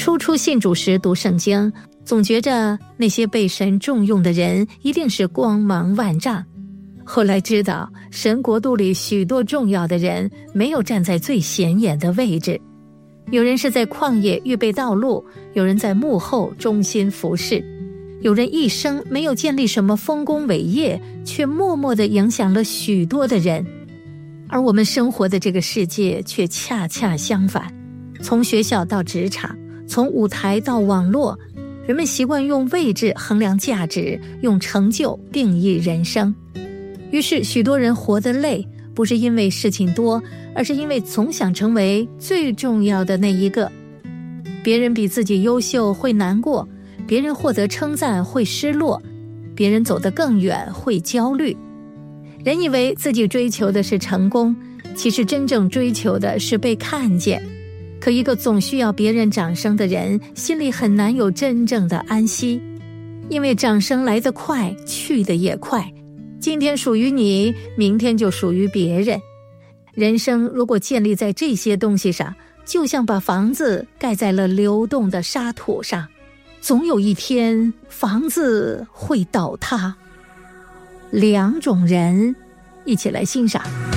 初信主时读圣经，总觉着那些被神重用的人一定是光芒万丈。后来知道，神国度里许多重要的人没有站在最显眼的位置，有人是在旷野预备道路，有人在幕后忠心服侍，有人一生没有建立什么丰功伟业，却默默地影响了许多的人。而我们生活的这个世界却恰恰相反，从学校到职场，从舞台到网络，人们习惯用位置衡量价值，用成就定义人生。于是许多人活得累，不是因为事情多，而是因为总想成为最重要的那一个。别人比自己优秀会难过，别人获得称赞会失落，别人走得更远会焦虑。人以为自己追求的是成功，其实真正追求的是被看见。可一个总需要别人掌声的人，心里很难有真正的安息，因为掌声来得快，去得也快。今天属于你，明天就属于别人。人生如果建立在这些东西上，就像把房子盖在了流动的沙土上，总有一天房子会倒塌。两种人，一起来欣赏。